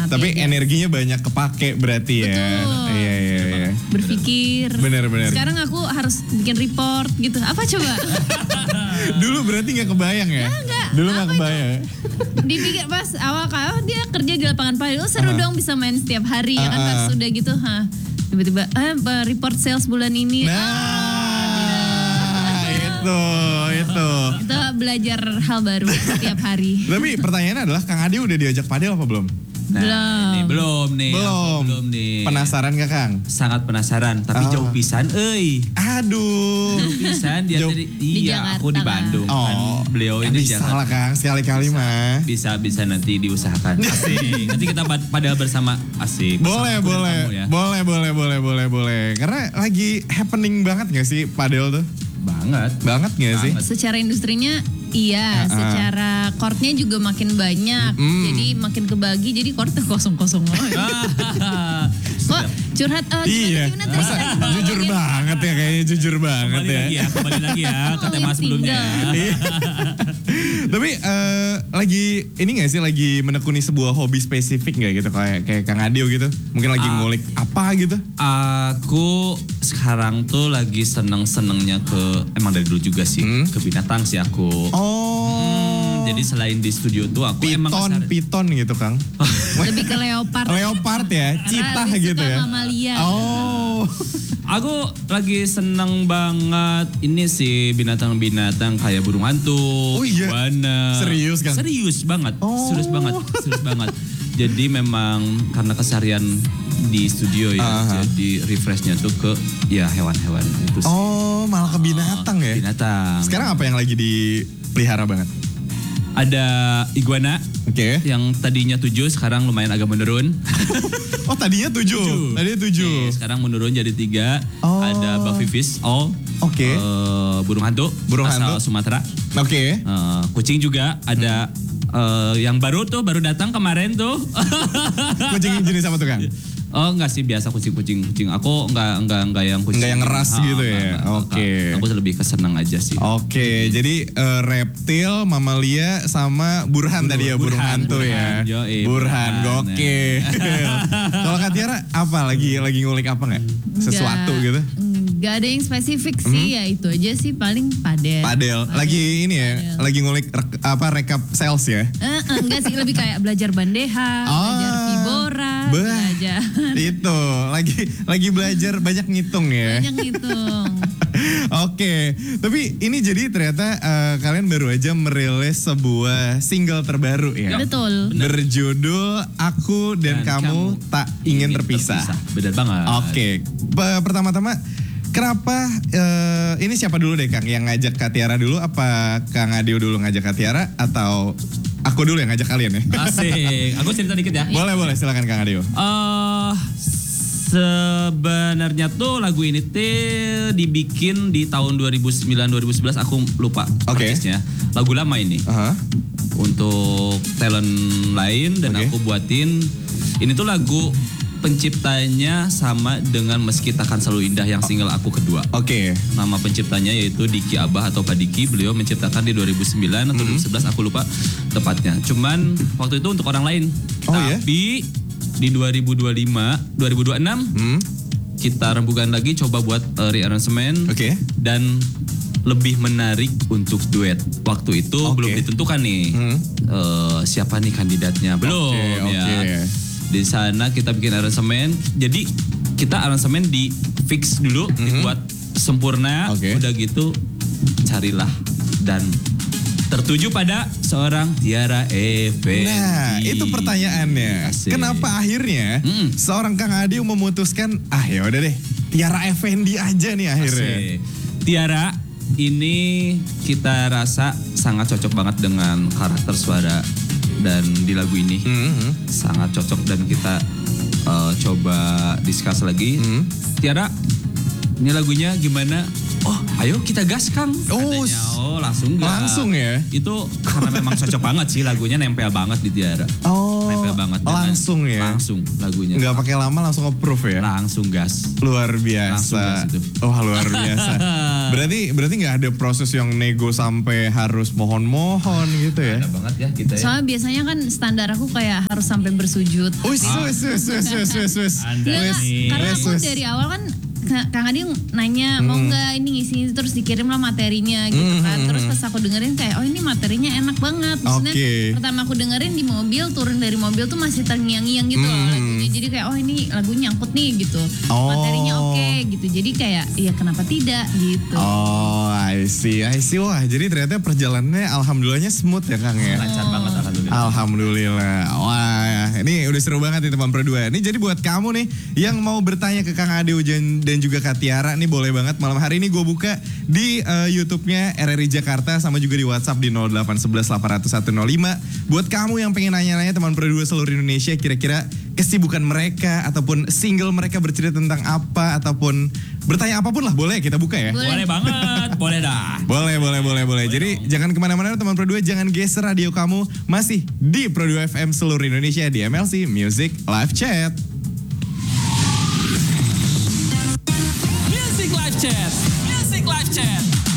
Tapi gas. energinya banyak kepake berarti ya. Betul. Iya. Berpikir. Bener. Sekarang aku harus bikin report gitu. Apa coba? Dulu berarti nggak kebayang ya? Enggak. Dulu nggak kebayang. Dipikir pas awal dia kerja di lapangan padel. Oh seru dong bisa main setiap hari ya kan. Pas sudah gitu, tiba-tiba report sales bulan ini. Itu. Kita belajar hal baru setiap hari. Tapi pertanyaannya adalah Kang Adi udah diajak padel apa belum? Ini belum nih. Belum nih. Penasaran gak Kang? Sangat penasaran, tapi jauh pisan Aduh. Jauh pisan dia Jauh. tadi. Di Iya, Jakarta aku di Bandung kan. Beliau ini bisa Jakarta. lah Kang, sekali-kali mah. Bisa nanti diusahakan. Asik. Nanti kita padahal bersama asik. Boleh. Kamu ya. Boleh. Karena lagi happening banget gak sih padel tuh? Banget gak sih? Secara industrinya iya, secara courtnya juga makin banyak, jadi makin kebagi, jadi courtnya kosong-kosong lagi. Kok curhat? Iya, Gimana tadi? masa jujur banget ya kayaknya jujur banget ya. Kembali lagi ya ke tema sebelumnya. Iya. Tapi lagi ini gak sih lagi menekuni sebuah hobi spesifik gak gitu kayak Kang Adio gitu? Mungkin lagi ngulik apa gitu? Aku sekarang tuh lagi seneng-senengnya emang dari dulu juga sih ke binatang sih aku. Jadi selain di studio tuh aku Piton gitu Kang. Lebih ke leopard. Leopard ya, citah gitu ya. Mamalia. Aku lagi seneng banget ini sih binatang-binatang kayak burung hantu, iguana. Serius Kang? Serius banget. Serius banget. Jadi memang karena keseharian di studio ya, jadi refreshnya tuh ke ya hewan-hewan itu sih. Malah ke binatang ya? Binatang. Sekarang apa yang lagi dipelihara banget? Ada iguana. Oke. Yang tadinya 7 sekarang lumayan agak menurun. Tadinya 7. Tadinya 7. Sekarang menurun jadi 3. Ada buffyfish. Oke. Burung hantu. Asal Sumatera. Oke. Kucing juga ada. Yang baru datang kemarin tuh. Kucing jenis apa tuh Kang? Enggak sih, biasa kucing. Aku enggak yang kucing. Enggak yang ngeras gitu ya. Oke. Aku lebih kesenang aja sih. Oke, jadi reptil, mamalia sama burhan tadi ya, burung hantu ya. Burhan, gokil. Kalau Kak Tiara apa lagi ngulik apa enggak? Sesuatu gitu? Gak ada yang spesifik sih, ya itu aja sih paling padel. Lagi ini ya, lagi ngulik rekap sales ya? Enggak sih, lebih kayak belajar bandeha, belajar vibora, belajar. Itu, lagi belajar banyak ngitung ya? Banyak ngitung. Oke, tapi ini jadi ternyata kalian baru aja merilis sebuah single terbaru ya? Betul. Berjudul Aku dan Kamu Tak Ingin Terpisah. Benar banget. Oke, pertama-tama kenapa ini siapa dulu deh Kang yang ngajak Kak Tiara dulu, apa Kang Adio dulu ngajak Kak Tiara atau aku dulu yang ngajak kalian ya? Asik. Aku cerita dikit ya. Boleh silakan Kang Adio. Sebenarnya tuh lagu ini tuh dibikin di tahun 2009-2011, aku lupa persisnya. Lagu lama ini. Untuk talent lain dan aku buatin. Ini tuh lagu penciptanya sama dengan Meski Takkan Selalu Indah yang single aku kedua. Nama penciptanya yaitu Diki Abah atau Pak Diki. Beliau menciptakan di 2009 atau 2011, aku lupa tepatnya. Cuman waktu itu untuk orang lain. Tapi di 2026 kita rembukan lagi, coba buat rearrangement dan lebih menarik untuk duet. Waktu itu belum ditentukan nih siapa nih kandidatnya, belum ya. Di sana kita bikin aransemen, jadi kita aransemen di fix dulu, dibuat sempurna, udah gitu carilah dan tertuju pada seorang Tiara Effendi. Nah, itu pertanyaannya. Asik. Kenapa akhirnya seorang Kang Adio memutuskan, ya udah deh, Tiara Effendi aja nih akhirnya. Asik. Tiara ini kita rasa sangat cocok banget dengan karakter suara dan di lagu ini sangat cocok, dan kita coba discuss lagi. Tiara, ini lagunya gimana oh ayo kita gas Kang. Katanya, langsung gas. Langsung ya? Itu karena memang cocok banget sih lagunya, nempel banget di Tiara. Nempel banget. Langsung ya? Langsung lagunya. Nggak pakai lama langsung approve ya? Langsung gas. Luar biasa. Langsung gas itu. Luar biasa. Berarti nggak ada proses yang nego sampai harus mohon-mohon gitu ya? Ada banget ya kita ya. Soalnya biasanya kan standar aku kayak harus sampai bersujud. Wis. Karena aku dari awal kan Kang Adi nanya mau nggak ini ngisi, terus dikirim lah materinya gitu kan. Terus pas aku dengerin kayak ini materinya enak banget. Maksudnya pertama aku dengerin di mobil, turun dari mobil tuh masih terngiang-ngiang gitu loh lagunya. Jadi kayak ini lagu nyangkut nih gitu. Materinya oke gitu. Jadi kayak ya kenapa tidak gitu. I see. Wah, jadi ternyata perjalanannya alhamdulillahnya smooth ya Kang ya. Lancar banget Alhamdulillah. Wah, ini udah seru banget nih teman Pro 2. Ini jadi buat kamu nih yang mau bertanya ke Kang Ade dan juga Kak Tiara nih boleh banget. Malam hari ini gue buka di YouTube-nya RRI Jakarta sama juga di WhatsApp di 0811 800 105. Buat kamu yang pengen nanya-nanya teman Pro 2 seluruh Indonesia, kira-kira kesibukan mereka ataupun single mereka bercerita tentang apa ataupun bertanya apapun lah, boleh kita buka ya? Boleh banget, boleh dah. Boleh. Jadi jangan kemana-mana teman Pro 2, jangan geser radio kamu, masih di Pro 2 FM seluruh Indonesia di MLC Music Live Chat. Music Live Chat.